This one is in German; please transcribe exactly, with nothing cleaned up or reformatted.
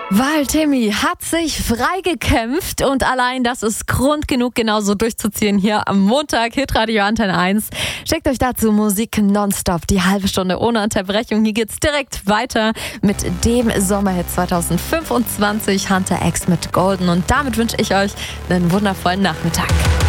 Weil Timmy hat sich freigekämpft und allein das ist Grund genug, genauso durchzuziehen hier am Montag. Hitradio Antenne eins. Schickt euch dazu Musik nonstop, die halbe Stunde ohne Unterbrechung. Hier geht's direkt weiter mit dem Sommerhit zwanzig fünfundzwanzig, Hunter X mit Golden. Und damit wünsche ich euch einen wundervollen Nachmittag.